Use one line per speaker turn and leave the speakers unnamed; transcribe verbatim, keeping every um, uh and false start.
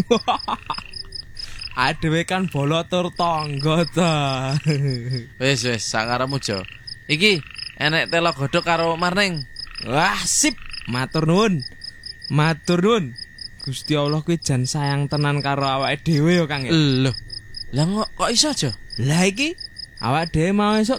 Adewe kan bolo tur tangga ta.
Wis wis sakarepmu Jo. Iki enek telo godhog karo marning.
Wah, sip. Matur nuwun. Matur nuwun. Gusti Allah kuwi jan sayang tenan karo awake dhewe ya, Kang.
Lho. Lah kok kok iso Jo?
Lah iki awake dhewe mau esuk